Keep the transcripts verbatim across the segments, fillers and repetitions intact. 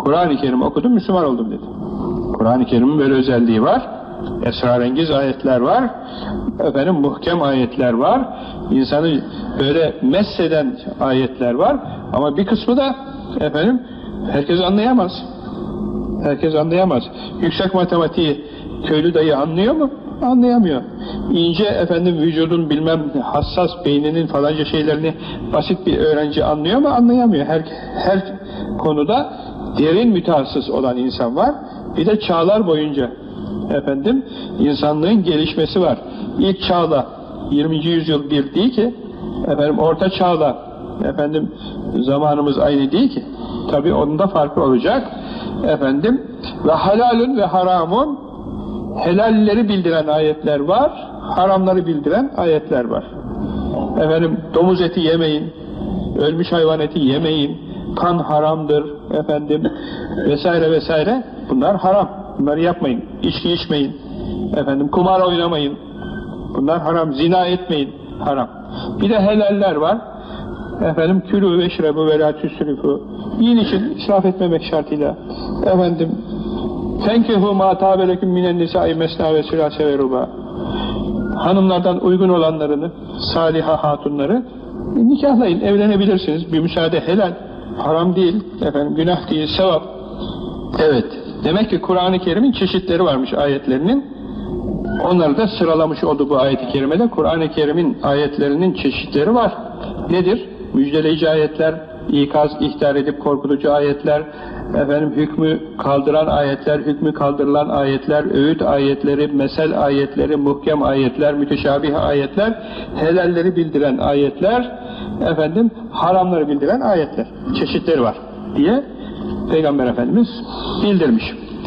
Kur'an-ı Kerim okudum, Müslüman oldum dedi. Kur'an-ı Kerim'in böyle özelliği var. Esrarengiz ayetler var. Efendim muhkem ayetler var. İnsanı böyle messeden ayetler var. Ama bir kısmı da efendim herkes anlayamaz. Herkes anlayamaz. Yüksek matematiği köylü dayı anlıyor mu? Anlayamıyor. İnce efendim vücudun bilmem hassas beyninin falanca şeylerini basit bir öğrenci anlıyor mu? Anlayamıyor. Her, her konuda derin mütehassıs olan insan var. Bir de çağlar boyunca efendim insanlığın gelişmesi var. İlk çağla yirminci yüzyıl bir değil ki, efendim orta çağla efendim zamanımız aynı değil ki. Tabii onun da farkı olacak. Efendim ve halalün ve haramun, helalleri bildiren ayetler var, haramları bildiren ayetler var. Efendim domuz eti yemeyin, ölmüş hayvan eti yemeyin, kan haramdır efendim vesaire vesaire. Bunlar haram. Bunları yapmayın. İçki içmeyin. Efendim kumar oynamayın. Bunlar haram. Zina etmeyin. Haram. Bir de helaller var. Efendim külü ve şrebu ve la tüsrifu. Yiyin için israf etmemek şartıyla. Efendim tenkihu ma tabeleküm minen nisai mesna ve sülase ve ruba. Hanımlardan uygun olanlarını, saliha hatunları nikahlayın, evlenebilirsiniz. Bir müsaade helal. Haram değil. Efendim günah değil, sevap. Evet. Demek ki Kur'an-ı Kerim'in çeşitleri varmış ayetlerinin. Onları da sıralamış oldu bu ayet-i kerimede. Kur'an-ı Kerim'in ayetlerinin çeşitleri var. Nedir? Müjdeleyici ayetler, ikaz, ihtar edip korkutucu ayetler, efendim hükmü kaldıran ayetler, hükmü kaldırılan ayetler, öğüt ayetleri, mesel ayetleri, muhkem ayetler, müteşabih ayetler, helalleri bildiren ayetler, efendim haramları bildiren ayetler. Çeşitleri var diye Peygamber Efendimiz bildirmiş.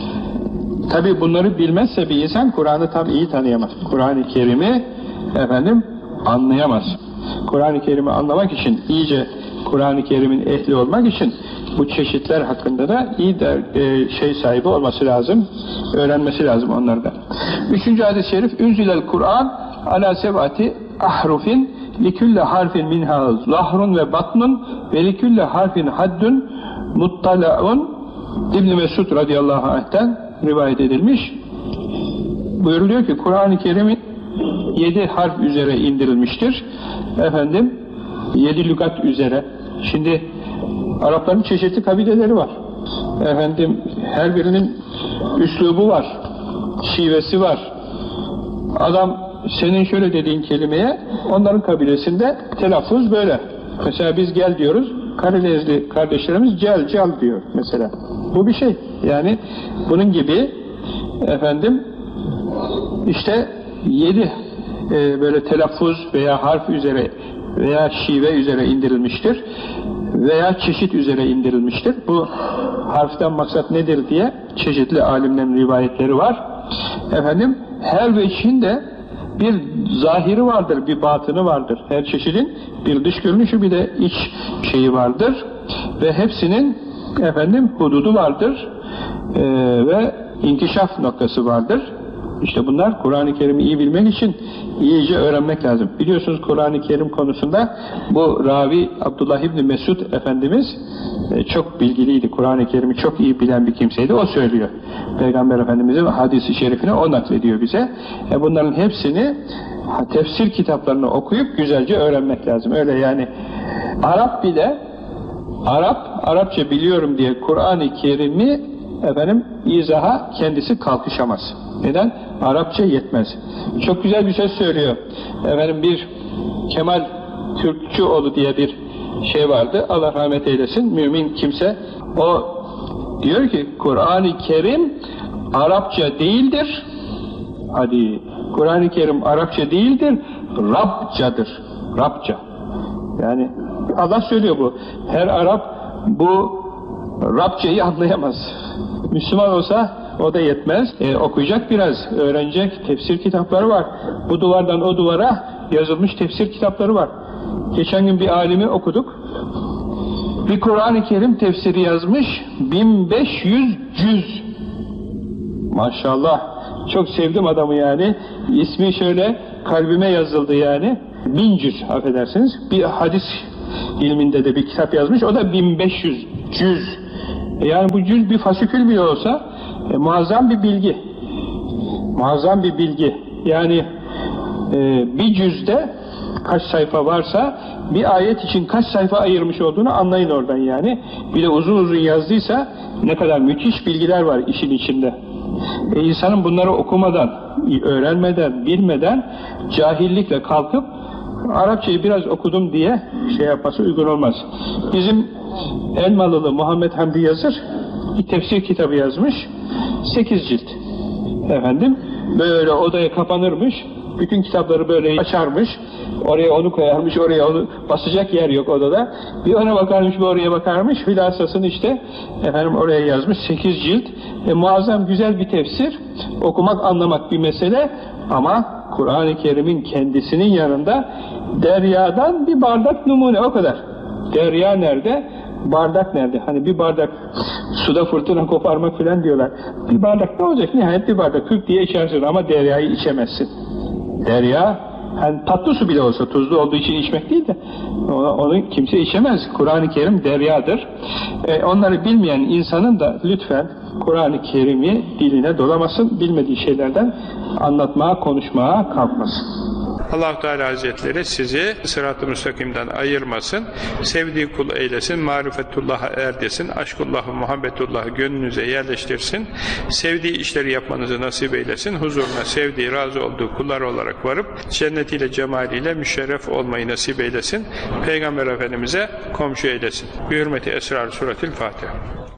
Tabi bunları bilmezse bir insan Kur'an'ı tam iyi tanıyamaz. Kur'an-ı Kerim'i efendim anlayamaz. Kur'an-ı Kerim'i anlamak için, iyice Kur'an-ı Kerim'in ehli olmak için bu çeşitler hakkında da iyi de, e, şey sahibi olması lazım, öğrenmesi lazım onları da. Üçüncü hadis-i şerif, Ünzilel Kur'an ala sevati ahrufin likülle harfin minha zahrun ve batnun ve likülle harfin haddun muttala'un. İbn-i Mesud radıyallahu anh'ten rivayet edilmiş. Buyuruluyor ki Kur'an-ı Kerim'in yedi harf üzere indirilmiştir. Efendim yedi lügat üzere. Şimdi Arapların çeşitli kabileleri var. Efendim her birinin üslubu var. Şivesi var. Adam senin şöyle dediğin kelimeye onların kabilesinde telaffuz böyle. Mesela biz gel diyoruz. Karadenizli kardeşlerimiz gel cal diyor mesela. Bu bir şey. Yani bunun gibi efendim işte yedi e, böyle telaffuz veya harf üzere veya şive üzere indirilmiştir veya çeşit üzere indirilmiştir. Bu harften maksat nedir diye çeşitli alimlerin rivayetleri var. Efendim her veçhin de bir zahiri vardır, bir batını vardır. Her çeşidin bir dış görünüşü bir de iç şeyi vardır. Ve hepsinin efendim hududu vardır. Ee, ve inkişaf noktası vardır. İşte bunlar Kur'an-ı Kerim'i iyi bilmek için iyice öğrenmek lazım. Biliyorsunuz Kur'an-ı Kerim konusunda bu ravi Abdullah İbni Mesud Efendimiz e, çok bilgiliydi. Kur'an-ı Kerim'i çok iyi bilen bir kimseydi. O söylüyor. Peygamber Efendimiz'in hadisi şerifine o naklediyor bize. E, bunların hepsini tefsir kitaplarını okuyup güzelce öğrenmek lazım. Öyle yani Arap bile Arap, Arapça biliyorum diye Kur'an-ı Kerim'i efendim izaha kendisi kalkışamaz. Neden? Arapça yetmez. Çok güzel bir söz söylüyor. Efendim bir Kemal Türkçüoğlu diye bir şey vardı. Allah rahmet eylesin. Mümin kimse. O diyor ki Kur'an-ı Kerim Arapça değildir. Hadi. Kur'an-ı Kerim Arapça değildir. Rabçadır. Rabça. Yani Allah söylüyor bu. Her Arap bu Rabçayı anlayamaz. Müslüman olsa o da yetmez. E, okuyacak biraz, öğrenecek. Tefsir kitapları var. Bu duvardan o duvara yazılmış tefsir kitapları var. Geçen gün bir alimi okuduk. Bir Kur'an-ı Kerim tefsiri yazmış. bin beş yüz cüz. Maşallah. Çok sevdim adamı yani. İsmi şöyle kalbime yazıldı yani. Bin cüz affedersiniz. Bir hadis ilminde de bir kitap yazmış. O da bin beş yüz cüz. Yani bu cüz bir fasikül bile olsa e, muazzam bir bilgi. Muazzam bir bilgi. Yani e, bir cüzde kaç sayfa varsa bir ayet için kaç sayfa ayırmış olduğunu anlayın oradan yani. Bir de uzun uzun yazdıysa ne kadar müthiş bilgiler var işin içinde. E, insanın bunları okumadan, öğrenmeden, bilmeden cahillikle kalkıp Arapçayı biraz okudum diye şey yapması uygun olmaz. Bizim Elmalılı Muhammed Hamdi Yazır bir tefsir kitabı yazmış. Sekiz cilt. Efendim, böyle odaya kapanırmış. Bütün kitapları böyle açarmış. Oraya onu koyarmış, oraya onu, basacak yer yok odada. Bir ona bakarmış, bir oraya bakarmış. Hülasasını işte efendim oraya yazmış. Sekiz cilt. E, muazzam güzel bir tefsir. Okumak, anlamak bir mesele. Ama Kur'an-ı Kerim'in kendisinin yanında deryadan bir bardak numune, o kadar. Derya nerede? Bardak nerede? Hani bir bardak suda fırtına koparmak filan diyorlar. Bir bardak ne olacak? Nihayet bir bardak kırk diye içersin ama deryayı içemezsin. Derya, yani tatlı su bile olsa tuzlu olduğu için içmek değil de onu, onu kimse içemez. Kur'an-ı Kerim deryadır. E, onları bilmeyen insanın da lütfen Kur'an-ı Kerim'i diline dolamasın, bilmediği şeylerden anlatmaya, konuşmaya kalkmasın. Allah-u Teala Hazretleri sizi sırat-ı müstakimden ayırmasın, sevdiği kul eylesin, marifetullah'a erdesin, aşkullah'ı, muhabbetullah'ı gönlünüze yerleştirsin, sevdiği işleri yapmanızı nasip eylesin, huzuruna sevdiği, razı olduğu kullar olarak varıp, cennetiyle, cemaliyle müşerref olmayı nasip eylesin, Peygamber Efendimiz'e komşu eylesin. Bi hürmeti Esrar Suratil Fatiha.